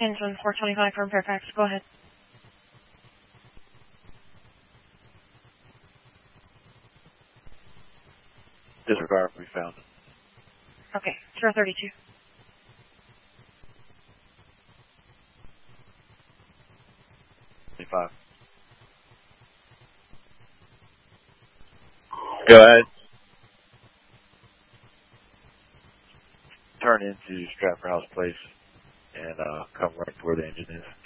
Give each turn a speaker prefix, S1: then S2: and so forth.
S1: Engine 425 from Fairfax. Go ahead.
S2: Disregard. We found it.
S1: Okay. 032.
S3: Go ahead.
S2: Turn into Stratford House Place and come right to where the engine is.